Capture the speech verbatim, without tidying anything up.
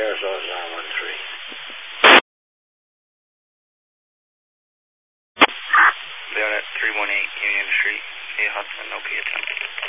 Sarasota nine one three. Bayonet three one eight, Union Street, near Huntsman, no key attempt.